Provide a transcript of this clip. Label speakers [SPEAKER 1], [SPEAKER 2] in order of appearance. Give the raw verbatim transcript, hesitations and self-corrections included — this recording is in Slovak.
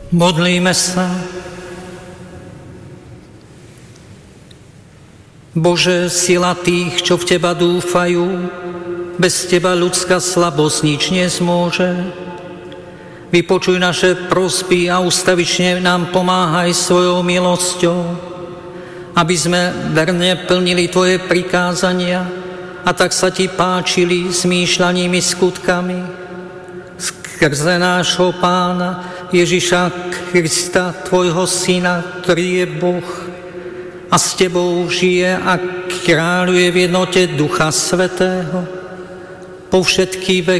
[SPEAKER 1] Modlíme sa. Bože, sila tých, čo v Teba dúfajú, bez Teba ľudská slabosť nič nezmôže. Vypočuj naše prosby a ustavične nám pomáhaj svojou milosťou, aby sme verne plnili Tvoje prikázania a tak sa Ti páčili zmýšľanými skutkami. Skrze nášho Pána Ježiša Krista, Tvojho Syna, ktorý je Boh a s Tebou žije a kráľuje v jednote Ducha Svätého po všetky veky.